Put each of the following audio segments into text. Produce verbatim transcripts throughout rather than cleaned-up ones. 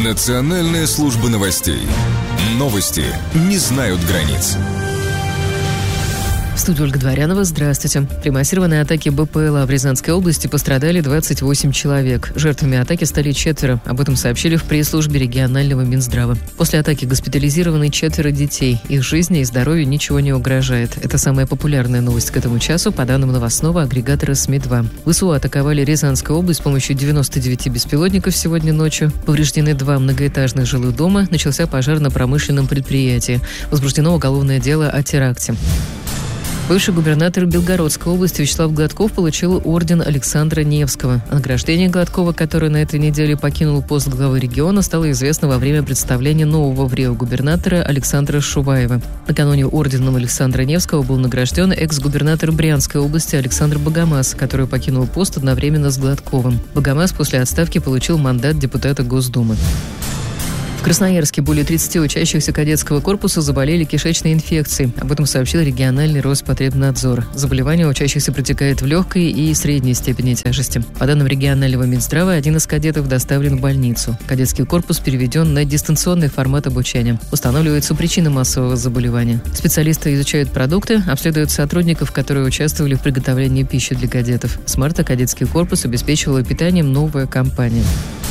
Национальная служба новостей. Новости не знают границ. В студии Ольга Дворянова. Здравствуйте. При массированной атаке БПЛА в Рязанской области пострадали двадцать восемь человек. Жертвами атаки стали четверо. Об этом сообщили в пресс-службе регионального Минздрава. После атаки госпитализированы четверо детей. Их жизни и здоровью ничего не угрожает. Это самая популярная новость к этому часу, по данным новостного агрегатора СМИ два. ВСУ атаковали Рязанскую область с помощью девяноста девяти беспилотников сегодня ночью. Повреждены два многоэтажных жилых дома. Начался пожар на промышленном предприятии. Возбуждено уголовное дело о теракте. Бывший губернатор Белгородской области Вячеслав Гладков получил орден Александра Невского. О награждении Гладкова, который на этой неделе покинул пост главы региона, стало известно во время представления нового в Рио губернатора Александра Шуваева. Накануне орденом Александра Невского был награжден экс-губернатор Брянской области Александр Богомаз, который покинул пост одновременно с Гладковым. Богомаз после отставки получил мандат депутата Госдумы. В Красноярске более тридцати учащихся кадетского корпуса заболели кишечной инфекцией. Об этом сообщил региональный Роспотребнадзор. Заболевание учащихся протекает в легкой и средней степени тяжести. По данным регионального Минздрава, один из кадетов доставлен в больницу. Кадетский корпус переведен на дистанционный формат обучения. Устанавливаются причины массового заболевания. Специалисты изучают продукты, обследуют сотрудников, которые участвовали в приготовлении пищи для кадетов. С марта кадетский корпус обеспечивала питанием новая компания.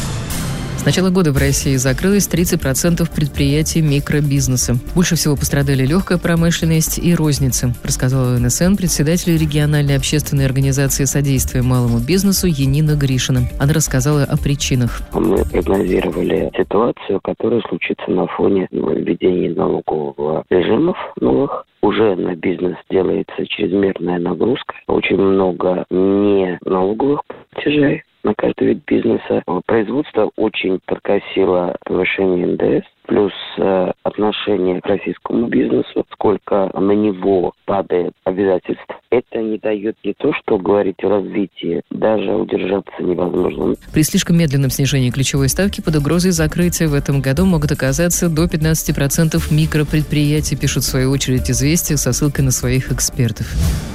С начала года в России закрылось тридцать процентов предприятий микробизнеса. Больше всего пострадали легкая промышленность и розница, рассказала эн эс эн председатель региональной общественной организации содействия малому бизнесу Янина Гришина. Она рассказала о причинах. Мы прогнозировали ситуацию, которая случится на фоне введения налогового режимов новых. Уже на бизнес делается чрезмерная нагрузка. Очень много не налоговых платежей на каждый вид бизнеса. Производство очень подкосило повышение эн дэ эс, плюс э, отношение к российскому бизнесу, сколько на него падает обязательств. Это не дает не то, что говорить о развитии, даже удержаться невозможно. При слишком медленном снижении ключевой ставки под угрозой закрытия в этом году могут оказаться до пятнадцати процентов микропредприятий, пишут в свою очередь «Известия» со ссылкой на своих экспертов.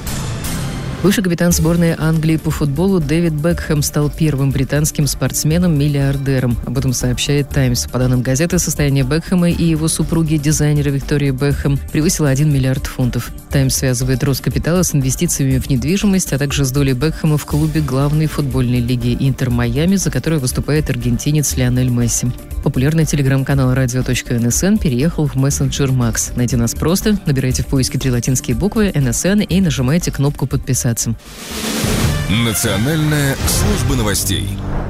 Бывший капитан сборной Англии по футболу Дэвид Бекхэм стал первым британским спортсменом-миллиардером. Об этом сообщает «Таймс». По данным газеты, состояние Бекхэма и его супруги, дизайнера Виктории Бекхэм, превысило один миллиард фунтов. «Таймс» связывает рост капитала с инвестициями в недвижимость, а также с долей Бекхэма в клубе главной футбольной лиги «Интер Майами», за которой выступает аргентинец Лионель Месси. Популярный телеграм-канал радио точка эн эс эн переехал в мессенджер Макс. Найти нас просто. Набирайте в поиске три латинские буквы эн эс эн и нажимайте кнопку «Подписаться». Национальная служба новостей.